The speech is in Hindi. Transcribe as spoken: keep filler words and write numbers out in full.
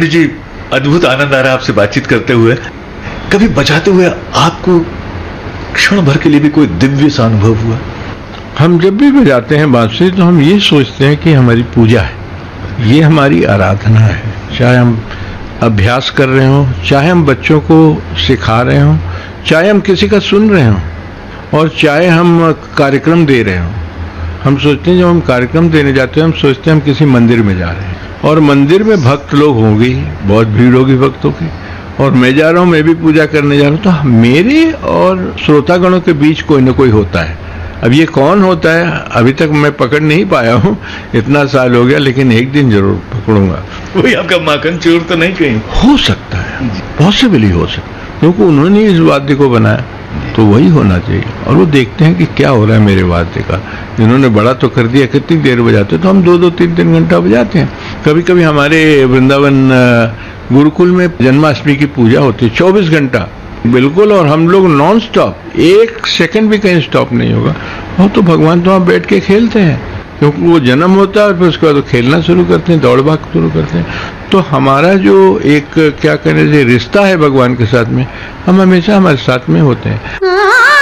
जी, अद्भुत आनंद आ रहा है आपसे बातचीत करते हुए। कभी बजाते हुए आपको क्षण भर के लिए भी कोई दिव्य सा अनुभव हुआ? हम जब भी बजाते हैं बांसुरी तो हम ये सोचते हैं कि हमारी पूजा है, ये हमारी आराधना है। चाहे हम अभ्यास कर रहे हों, चाहे हम बच्चों को सिखा रहे हों, चाहे हम किसी का सुन रहे हों, और चाहे हम कार्यक्रम दे रहे हों। हम सोचते हैं जब हम कार्यक्रम देने जाते हैं हम सोचते हैं हम किसी मंदिर में जा रहे हैं, और मंदिर में भक्त लोग होंगे, बहुत भीड़ होगी भक्तों की, और मैं जा रहा हूँ, मैं भी पूजा करने जा रहा हूँ। तो मेरे और श्रोतागणों के बीच कोई ना कोई होता है। अब ये कौन होता है अभी तक मैं पकड़ नहीं पाया हूँ, इतना साल हो गया, लेकिन एक दिन जरूर पकड़ूंगा। कोई आपका माखन चोर तो नहीं कहीं? हो सकता है, पॉसिबली हो सकता है, क्योंकि उन्होंने इस वाद्य को बनाया तो वही होना चाहिए। और वो देखते हैं कि क्या हो रहा है मेरे वाद्य का। इन्होंने बड़ा तो कर दिया, कितनी देर बजाते, तो हम दो दो तीन तीन घंटा बजाते हैं। कभी कभी हमारे वृंदावन गुरुकुल में जन्माष्टमी की पूजा होती है चौबीस घंटा बिल्कुल, और हम लोग नॉन स्टॉप, एक सेकंड भी कहीं स्टॉप नहीं होगा। वो तो भगवान तो वहाँ बैठ के खेलते हैं, क्योंकि वो जन्म होता है और फिर उसके बाद खेलना शुरू करते हैं, दौड़ भाग शुरू करते हैं। तो हमारा जो एक क्या कहने से रिश्ता है भगवान के साथ में, हम हमेशा हमारे साथ में होते हैं।